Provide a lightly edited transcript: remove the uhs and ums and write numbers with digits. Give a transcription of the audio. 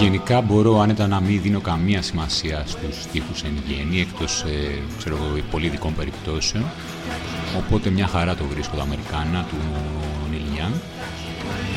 γενικά μπορώ άνετα να μην δίνω καμία σημασία στους στίχους εν γέννη, εκτός πολύ ειδικών περιπτώσεων. Οπότε μια χαρά το βρίσκω τα Αμερικάνα του Neil Young.